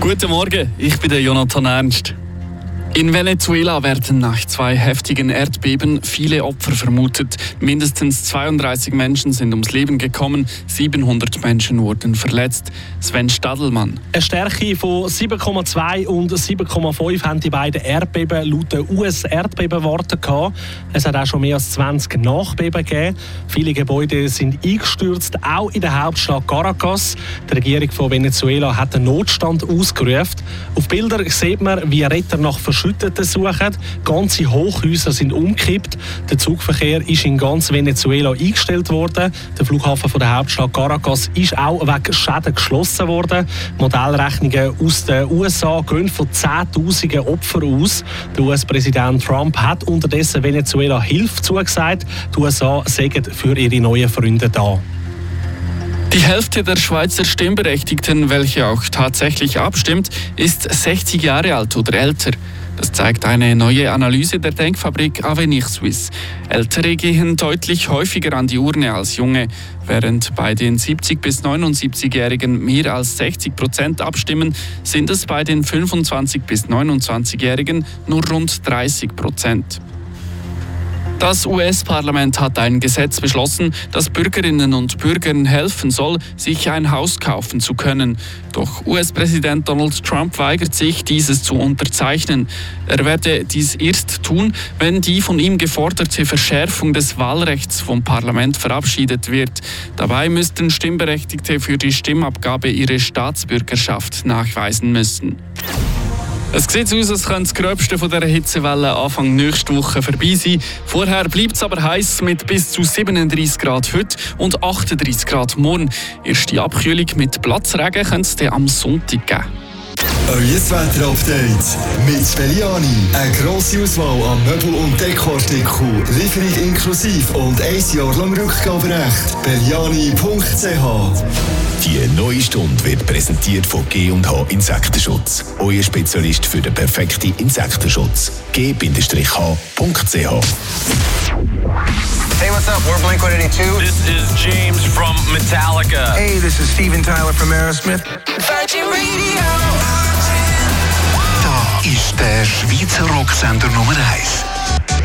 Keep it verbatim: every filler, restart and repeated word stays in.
Guten Morgen, ich bin der Jonathan Ernst. In Venezuela werden nach zwei heftigen Erdbeben viele Opfer vermutet. Mindestens zweiunddreißig Menschen sind ums Leben gekommen, siebenhundert Menschen wurden verletzt. Sven Stadelmann. Eine Stärke von sieben Komma zwei und sieben Komma fünf haben die beiden Erdbeben laut den U S-Erdbebenwarten gehabt. Es hat auch schon mehr als zwanzig Nachbeben gegeben. Viele Gebäude sind eingestürzt, auch in der Hauptstadt Caracas. Die Regierung von Venezuela hat einen Notstand ausgerufen. Auf Bildern sieht man, wie Retter nach Verschütteten suchen. Ganze Hochhäuser sind umgekippt. Der Zugverkehr ist in ganz Venezuela eingestellt worden. Der Flughafen von der Hauptstadt Caracas ist auch wegen Schäden geschlossen worden. Modellrechnungen aus den U S A gehen von Zehntausenden Opfern aus. Der U S-Präsident Trump hat unterdessen Venezuela Hilfe zugesagt. Die U S A sagen für ihre neuen Freunde da. Die Hälfte der Schweizer Stimmberechtigten, welche auch tatsächlich abstimmt, ist sechzig Jahre alt oder älter. Das zeigt eine neue Analyse der Denkfabrik Avenir Suisse. Ältere gehen deutlich häufiger an die Urne als Junge. Während bei den siebzig- bis neunundsiebzigjährigen mehr als sechzig Prozent abstimmen, sind es bei den fünfundzwanzig- bis neunundzwanzigjährigen nur rund dreißig Prozent. Das U S-Parlament hat ein Gesetz beschlossen, das Bürgerinnen und Bürgern helfen soll, sich ein Haus kaufen zu können. Doch U S-Präsident Donald Trump weigert sich, dieses zu unterzeichnen. Er werde dies erst tun, wenn die von ihm geforderte Verschärfung des Wahlrechts vom Parlament verabschiedet wird. Dabei müssten Stimmberechtigte für die Stimmabgabe ihre Staatsbürgerschaft nachweisen müssen. Es sieht aus, als könnte das Gröbste von dieser Hitzewelle Anfang nächste Woche vorbei sein. Vorher bleibt es aber heiß mit bis zu siebenunddreißig Grad heute und achtunddreißig Grad morgen. Erste Abkühlung mit Platzregen könnte es dann am Sonntag geben. Euer Wetter-Update mit Belliani. Eine grosse Auswahl an Möbel- und Dekoartikeln, Lieferung inklusive und ein Jahr lang Rückgaberecht. Belliani punkt c h. Die neue Stunde wird präsentiert von G und H Insektenschutz. Euer Spezialist für den perfekten Insektenschutz. G H punkt c h. Hey, what's up? We're Blink one eighty-two. This is James from Metallica. Hey, this is Steven Tyler from Aerosmith. Virgin Radio. Da ist der Schweizer Rocksender Nummer eins.